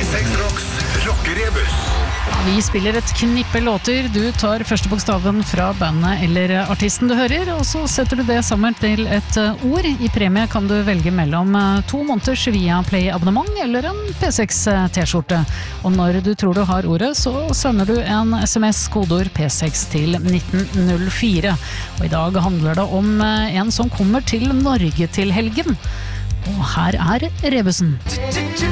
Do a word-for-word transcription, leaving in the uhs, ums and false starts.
åttiseks Rocks Rockerebus. Vi spiller et knippe låter. Du tar første bokstaven fra bandet eller artisten du hører, og så setter du det sammen til et ord. I premie kan du velge mellom to måneders via Play-abonnement eller en P seks T-skjorte. Og når du tror du har ordet, så sender du en sms kodeord P seks til nitten null fire. Og i dag handler det om en som kommer til Norge til helgen. Og her er Rebusen.